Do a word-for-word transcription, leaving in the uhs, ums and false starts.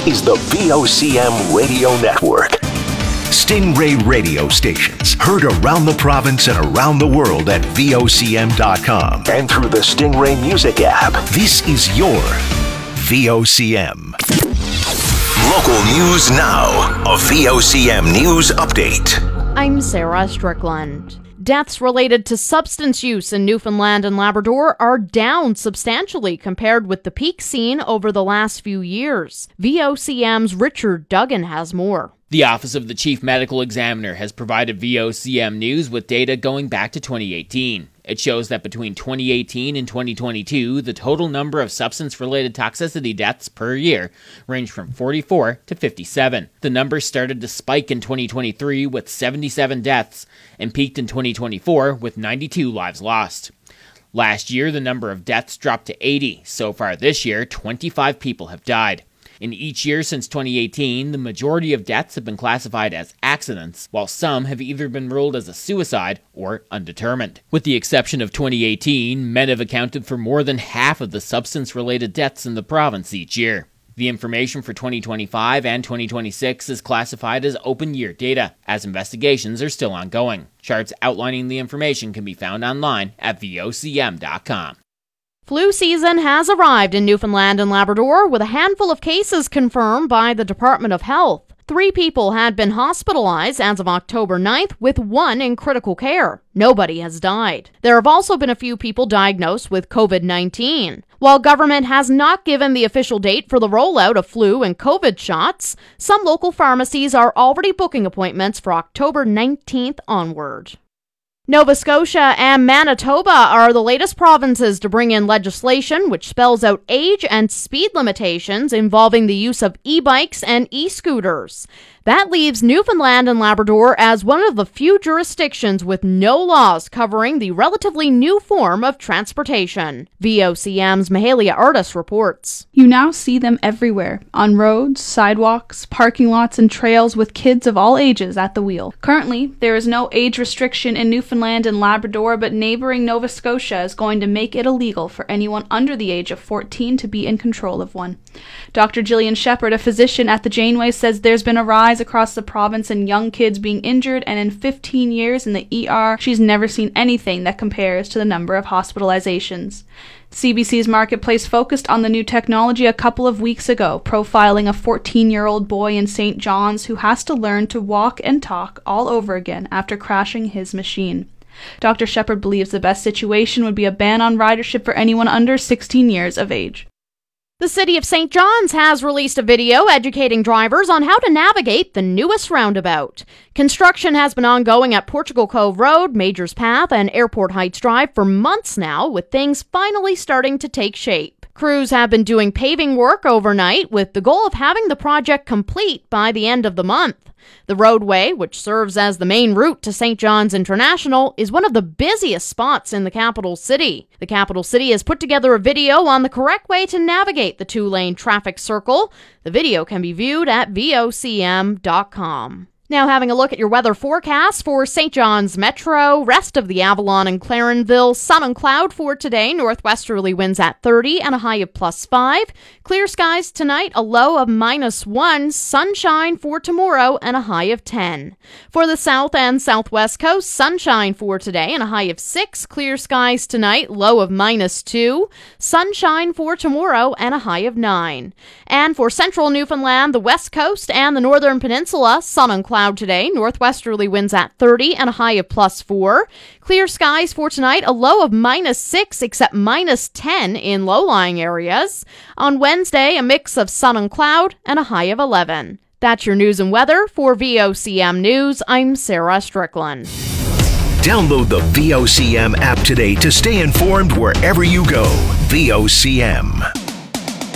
This is the V O C M Radio Network. Stingray radio stations heard around the province and around the world at V O C M dot com and through the Stingray Music app. This is your V O C M. Local news now. A V O C M News Update. I'm Sarah Strickland. Deaths related to substance use in Newfoundland and Labrador are down substantially compared with the peak seen over the last few years. V O C M's Richard Duggan has more. The Office of the Chief Medical Examiner has provided V O C M News with data going back to twenty eighteen. It shows that between twenty eighteen and twenty twenty-two, the total number of substance-related toxicity deaths per year ranged from forty-four to fifty-seven. The numbers started to spike in twenty twenty-three with seventy-seven deaths and peaked in twenty twenty-four with ninety-two lives lost. Last year, the number of deaths dropped to eighty. So far this year, twenty-five people have died. In each year since twenty eighteen, the majority of deaths have been classified as accidents, while some have either been ruled as a suicide or undetermined. With the exception of twenty eighteen, men have accounted for more than half of the substance-related deaths in the province each year. The information for twenty twenty-five and twenty twenty-six is classified as open year data, as investigations are still ongoing. Charts outlining the information can be found online at V O C M dot com. Flu season has arrived in Newfoundland and Labrador with a handful of cases confirmed by the Department of Health. Three people had been hospitalized as of October ninth, with one in critical care. Nobody has died. There have also been a few people diagnosed with covid nineteen. While government has not given the official date for the rollout of flu and COVID shots, some local pharmacies are already booking appointments for October nineteenth onward. Nova Scotia and Manitoba are the latest provinces to bring in legislation which spells out age and speed limitations involving the use of e-bikes and e-scooters. That leaves Newfoundland and Labrador as one of the few jurisdictions with no laws covering the relatively new form of transportation. V O C M's Mahalia Artis reports. You now see them everywhere, on roads, sidewalks, parking lots, and trails with kids of all ages at the wheel. Currently, there is no age restriction in Newfoundland and Labrador, but neighboring Nova Scotia is going to make it illegal for anyone under the age of fourteen to be in control of one. Doctor Gillian Shepherd, a physician at the Janeway, says there's been a rise across the province in young kids being injured, and in fifteen years in the E R, she's never seen anything that compares to the number of hospitalizations. C B C's Marketplace focused on the new technology a couple of weeks ago, profiling a fourteen-year-old boy in Saint John's who has to learn to walk and talk all over again after crashing his machine. Doctor Shepherd believes the best situation would be a ban on ridership for anyone under sixteen years of age. The City of Saint John's has released a video educating drivers on how to navigate the newest roundabout. Construction has been ongoing at Portugal Cove Road, Majors Path, and Airport Heights Drive for months now, with things finally starting to take shape. Crews have been doing paving work overnight with the goal of having the project complete by the end of the month. The roadway, which serves as the main route to Saint John's International, is one of the busiest spots in the capital city. The capital city has put together a video on the correct way to navigate the two-lane traffic circle. The video can be viewed at V O C M dot com. Now having a look at your weather forecast for Saint John's Metro, rest of the Avalon and Clarenville, sun and cloud for today, northwesterly winds at thirty and a high of plus five. Clear skies tonight, a low of minus one, sunshine for tomorrow and a high of ten. For the south and southwest coast, sunshine for today and a high of six. Clear skies tonight, low of minus two, sunshine for tomorrow and a high of nine. And for central Newfoundland, the west coast and the northern peninsula, sun and cloud today, northwesterly winds at thirty and a high of plus four. Clear skies for tonight, a low of minus six except minus ten in low-lying areas. On Wednesday, a mix of sun and cloud and a high of eleven. That's your news and weather. For V O C M News, I'm Sarah Strickland. Download the V O C M app today to stay informed wherever you go. V O C M.